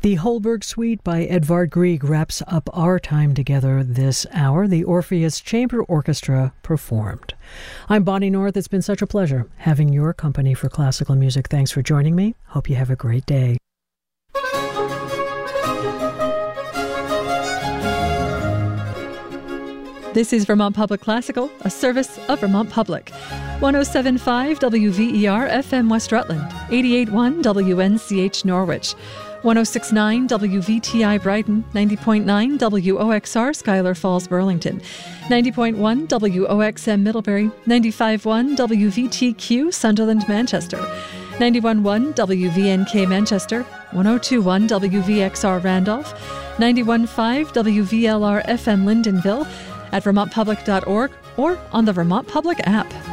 The Holberg Suite by Edvard Grieg wraps up our time together this hour. The Orpheus Chamber Orchestra performed. I'm Bonnie North. It's been such a pleasure having your company for classical music. Thanks for joining me. Hope you have a great day. This is Vermont Public Classical, a service of Vermont Public. 107.5 WVER FM West Rutland, 88.1 WNCH Norwich, 106.9 WVTI Brighton, 90.9 WOXR Schuyler Falls Burlington, 90.1 WOXM Middlebury, 95.1 WVTQ Sunderland Manchester, 91.1 WVNK Manchester, 102.1 WVXR Randolph, 91.5 WVLR FM Lyndonville, at vermontpublic.org or on the Vermont Public app.